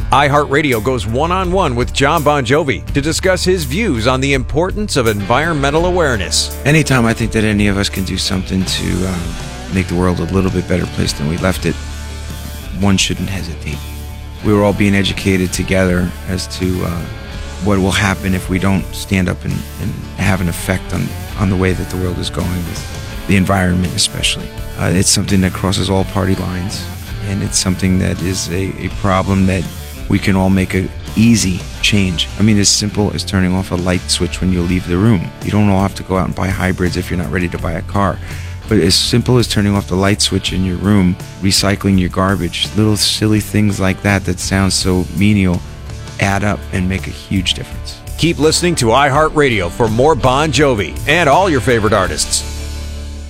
iHeartRadio goes one-on-one with John Bon Jovi to discuss his views on the importance of environmental awareness. Anytime I think that any of us can do something to make the world a little bit better place than we left it, one shouldn't hesitate. We were all being educated together as to what will happen if we don't stand up and have an effect on the way that the world is going, with the environment especially. It's something that crosses all party lines, and it's something that is a problem that we can all make an easy change. I mean, as simple as turning off a light switch when you leave the room. You don't all have to go out and buy hybrids if you're not ready to buy a car. But as simple as turning off the light switch in your room, recycling your garbage, little silly things like that sound so menial, add up and make a huge difference. Keep listening to iHeartRadio for more Bon Jovi and all your favorite artists.